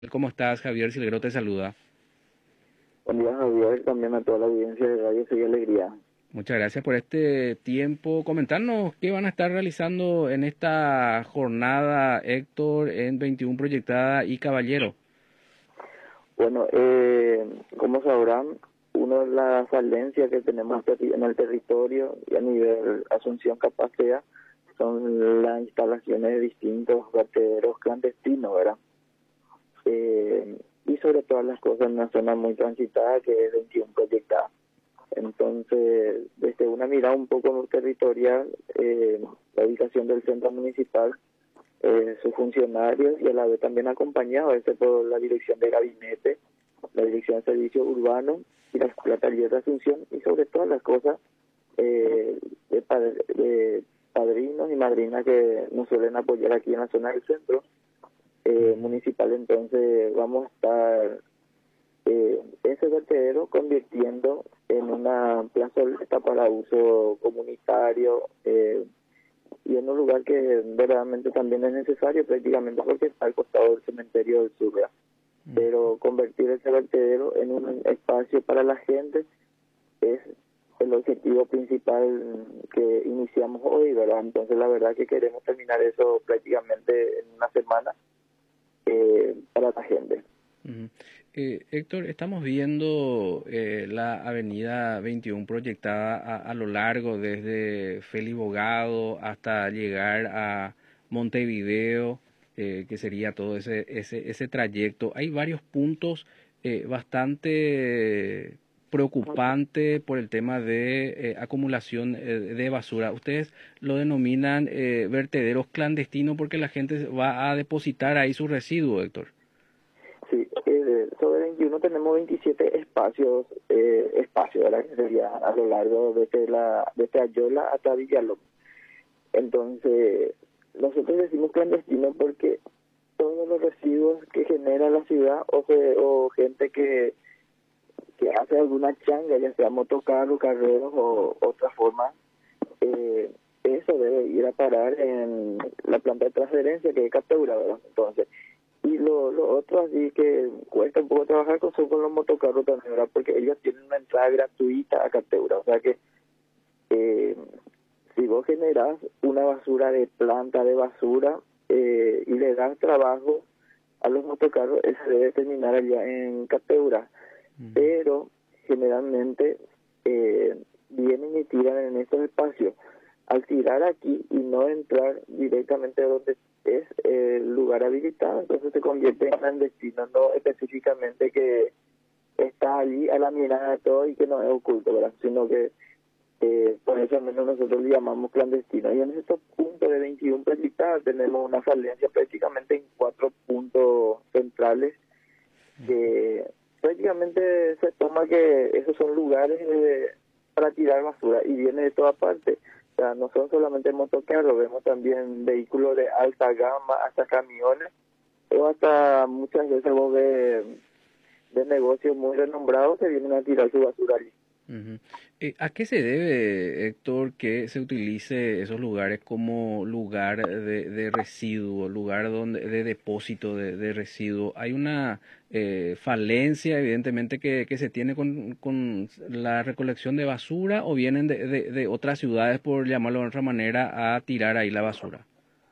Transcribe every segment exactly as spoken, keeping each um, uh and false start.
¿Cómo estás? Javier Silguero te saluda. Buen día, Javier, también a toda la audiencia de Radio Fe y Alegría. Muchas gracias por este tiempo. Comentarnos qué van a estar realizando en esta jornada, Héctor, en veintiuno Proyectada y Caballero. Bueno, eh, como sabrán, una de las falencias que tenemos en el territorio y a nivel Asunción Capacea son las instalaciones de distintos vertederos clandestinos, ¿verdad? Eh, y sobre todas las cosas en una zona muy transitada que es veintiuno Proyectada. Entonces, desde una mirada un poco territorial, eh, la ubicación del centro municipal, eh, sus funcionarios y a la vez también acompañado a veces por la dirección de gabinete, la dirección de servicios urbanos y la escuela taller de Asunción y sobre todas las cosas eh, de, pad- de padrinos y madrinas que nos suelen apoyar aquí en la zona del centro eh, municipal. Entonces vamos a estar eh, ese vertedero convirtiendo en una plazoleta para uso comunitario eh, y en un lugar que verdaderamente también es necesario prácticamente porque está al costado del cementerio del sur, ¿verdad? Pero convertir ese vertedero en un espacio para la gente es el objetivo principal que iniciamos hoy, ¿verdad? Entonces la verdad que queremos terminar eso prácticamente en una semana eh, para la gente. Ujú. Eh, Héctor, estamos viendo eh, la avenida veintiuno proyectada a, a lo largo desde Félix Bogado hasta llegar a Montevideo, eh, que sería todo ese, ese, ese trayecto. Hay varios puntos eh, bastante preocupantes por el tema de eh, acumulación eh, de basura. Ustedes lo denominan eh, vertederos clandestinos porque la gente va a depositar ahí su residuo, Héctor. Sí, eh, sobre veintiuno tenemos veintisiete espacios, eh, espacios, ¿verdad? Que sería a lo largo desde la desde Ayola hasta Villalobos. Entonces, nosotros decimos clandestino porque todos los residuos que genera la ciudad o, se, o gente que, que hace alguna changa, ya sea motocarro, carreros o otra forma, eh, eso debe ir a parar en la planta de transferencia que es captura, ¿verdad? Entonces, y lo, lo otro así que cuesta un poco trabajar con son con los motocarros también, ¿verdad? Porque ellos tienen una entrada gratuita a captura, o sea que eh, si vos generás una basura de planta de basura eh, y le das trabajo a los motocarros, eso debe terminar allá en captura, Ujú. pero generalmente eh, vienen y tiran en estos espacios. Al tirar aquí y no entrar directamente donde es el lugar habilitado, entonces se convierte en clandestino, no específicamente que está allí a la mirada de todo y que no es oculto, ¿verdad? Sino que eh, por eso al menos nosotros le llamamos clandestino. Y en estos puntos de veintiuno proyectadas tenemos una falencia prácticamente en cuatro puntos centrales que prácticamente se toma que esos son lugares eh, para tirar basura y viene de toda parte. O sea, no son solamente motocarros, vemos también vehículos de alta gama, hasta camiones, o hasta muchas veces vos ves de negocios muy renombrados que vienen a tirar su basura allí. Ujú. Eh, ¿a qué se debe, Héctor, que se utilice esos lugares como lugar de, de residuo, lugar donde, de depósito de, de residuo? ¿Hay una eh, falencia, evidentemente, que, que se tiene con, con la recolección de basura o vienen de, de, de otras ciudades, por llamarlo de otra manera, a tirar ahí la basura?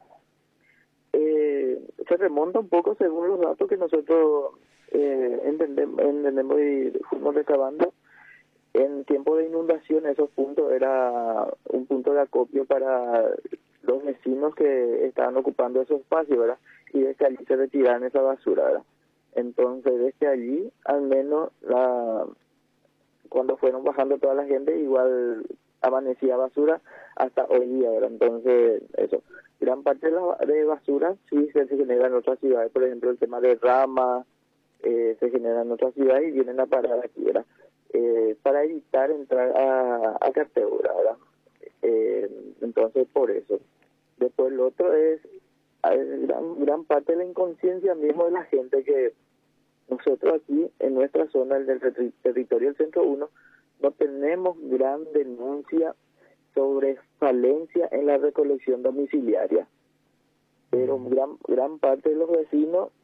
Eh, se remonta un poco según los datos que nosotros eh, entendemos, entendemos y fuimos recabando. En tiempo de inundación esos puntos era un punto de acopio para los vecinos que estaban ocupando esos espacios, ¿verdad? Y desde allí se retiraban esa basura, ¿verdad? Entonces desde allí, al menos la cuando fueron bajando toda la gente, igual amanecía basura hasta hoy día, ¿verdad? Entonces, eso. Gran parte de la de basura sí se, se genera en otras ciudades, por ejemplo, el tema de ramas eh, se genera en otras ciudades y vienen a parar aquí, ¿verdad? Eh, para evitar entrar a, a Cartegura, ¿verdad? Eh, entonces, por eso. Después, lo otro es, es gran, gran parte de la inconsciencia mismo de la gente que nosotros aquí, en nuestra zona, el del terri- territorio del Centro uno, no tenemos gran denuncia sobre falencia en la recolección domiciliaria, pero gran gran parte de los vecinos